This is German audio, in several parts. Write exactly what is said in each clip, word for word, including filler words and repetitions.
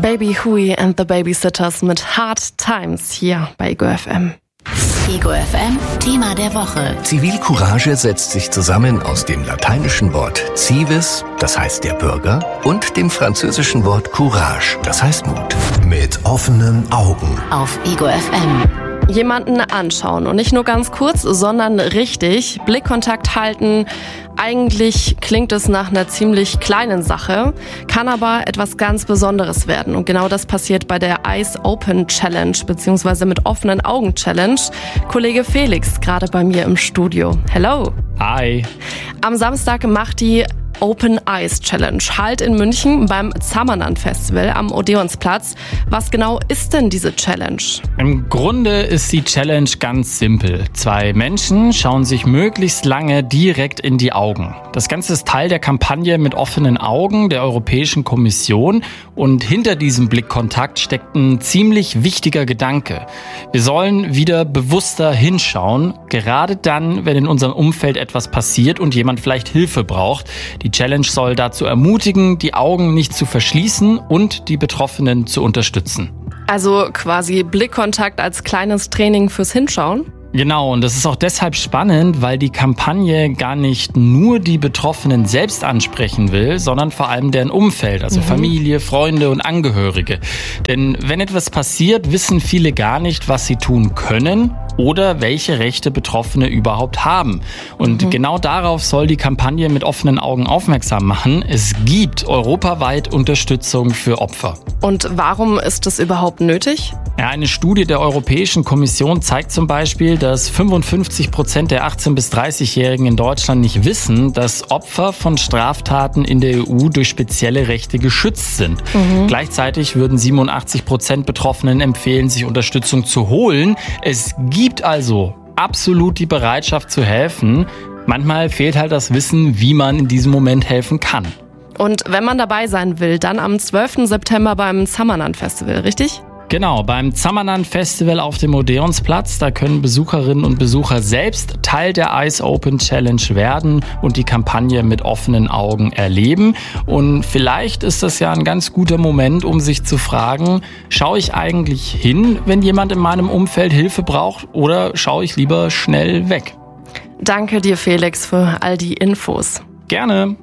Baby Hui and the Babysitters mit Hard Times hier bei Ego F M. Ego F M, Thema der Woche. Zivilcourage setzt sich zusammen aus dem lateinischen Wort civis, das heißt der Bürger, und dem französischen Wort courage, das heißt Mut. Mit offenen Augen. Auf Ego F M. Jemanden anschauen und nicht nur ganz kurz, sondern richtig. Blickkontakt halten. Eigentlich klingt es nach einer ziemlich kleinen Sache, kann aber etwas ganz Besonderes werden. Und genau das passiert bei der Eyes Open Challenge bzw. mit offenen Augen Challenge. Kollege Felix gerade bei mir im Studio. Hello. Hi. Am Samstag macht die Open Eyes Challenge halt in München beim Zamanan Festival am Odeonsplatz. Was genau ist denn diese Challenge? Im Grunde ist die Challenge ganz simpel. Zwei Menschen schauen sich möglichst lange direkt in die Augen. Das Ganze ist Teil der Kampagne mit offenen Augen der Europäischen Kommission und hinter diesem Blickkontakt steckt ein ziemlich wichtiger Gedanke. Wir sollen wieder bewusster hinschauen, gerade dann, wenn in unserem Umfeld etwas passiert und jemand vielleicht Hilfe braucht. Die Challenge soll dazu ermutigen, die Augen nicht zu verschließen und die Betroffenen zu unterstützen. Also quasi Blickkontakt als kleines Training fürs Hinschauen? Genau, und das ist auch deshalb spannend, weil die Kampagne gar nicht nur die Betroffenen selbst ansprechen will, sondern vor allem deren Umfeld, also mhm. Familie, Freunde und Angehörige. Denn wenn etwas passiert, wissen viele gar nicht, was sie tun können oder welche Rechte Betroffene überhaupt haben. Und mhm. genau darauf soll die Kampagne mit offenen Augen aufmerksam machen. Es gibt europaweit Unterstützung für Opfer. Und warum ist das überhaupt nötig? Ja, eine Studie der Europäischen Kommission zeigt zum Beispiel, dass fünfundfünfzig Prozent der achtzehn- bis dreißigjährigen in Deutschland nicht wissen, dass Opfer von Straftaten in der E U durch spezielle Rechte geschützt sind. Mhm. Gleichzeitig würden siebenundachtzig Prozent Betroffenen empfehlen, sich Unterstützung zu holen. Es gibt also absolut die Bereitschaft zu helfen. Manchmal fehlt halt das Wissen, wie man in diesem Moment helfen kann. Und wenn man dabei sein will, dann am zwölften September beim Zamanan Festival, richtig? Genau, beim Zamanan Festival auf dem Odeonsplatz, da können Besucherinnen und Besucher selbst Teil der Eyes Open Challenge werden und die Kampagne mit offenen Augen erleben. Und vielleicht ist das ja ein ganz guter Moment, um sich zu fragen, schaue ich eigentlich hin, wenn jemand in meinem Umfeld Hilfe braucht, oder schaue ich lieber schnell weg? Danke dir, Felix, für all die Infos. Gerne.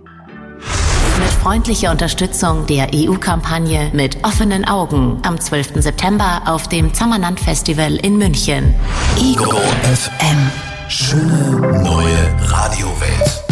Mit freundlicher Unterstützung der E U-Kampagne mit offenen Augen am zwölften September auf dem Zamanan Festival in München. Ego F M. Schöne neue Radiowelt.